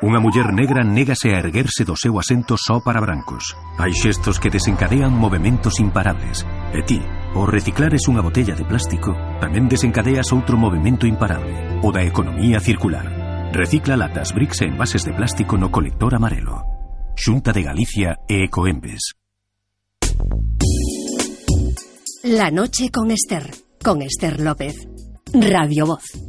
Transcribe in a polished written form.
Unha muller negra négase a erguerse do seu asento só para brancos. Hai xestos que desencadean movementos imparables. E ti, ao reciclares unha botella de plástico, tamén desencadeas outro movemento imparable, o da economía circular. Recicla latas, bricks e envases de plástico no colector amarelo. Xunta de Galicia e Ecoembes. La noche con Esther López. Radio Voz.